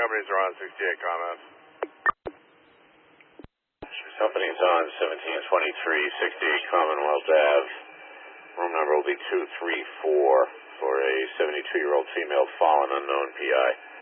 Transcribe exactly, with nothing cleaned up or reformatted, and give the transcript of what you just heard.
companies are on sixty-eight comments. Company's on seventeen twenty-three, sixty-eight Commonwealth Ave. Room number will be two three four for a seventy-two-year-old female fallen unknown P I.